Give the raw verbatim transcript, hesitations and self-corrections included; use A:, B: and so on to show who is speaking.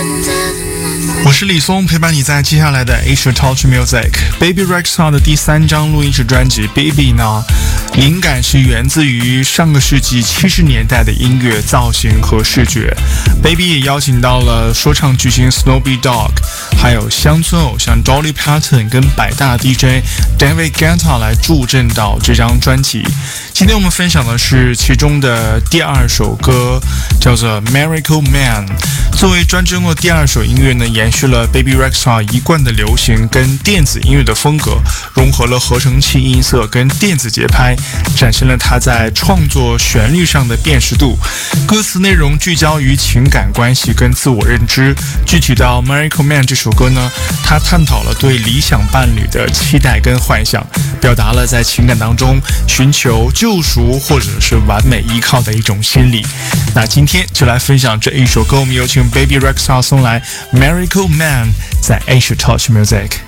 A: 我是李松，陪伴你在接下来的 Asia Touch Music。Baby Rexha 的第三张录音室专辑 Baby 呢，灵感是源自于上个世纪七十年代的音乐造型和视觉。Baby 也邀请到了说唱巨星 Snoopy Dogg， 还有乡村偶像 Dolly Parton 跟百大 D J David Guetta 来助阵到这张专辑。今天我们分享的是其中的第二首歌，叫做 Miracle Man。作为专辑中的第二首音乐呢，延续了 Baby Rexha 一贯的流行跟电子音乐的风格，融合了合成器音色跟电子节拍，展现了他在创作旋律上的辨识度。歌词内容聚焦于情感关系跟自我认知。具体到 Miracle Man 这首歌呢，他探讨了对理想伴侣的期待跟幻想，表达了在情感当中寻求救赎或者是完美依靠的一种心理。那今天就来分享这一首歌，我们有请 Baby Rexha 送来 Miracle Man 在 Asia Touch Music。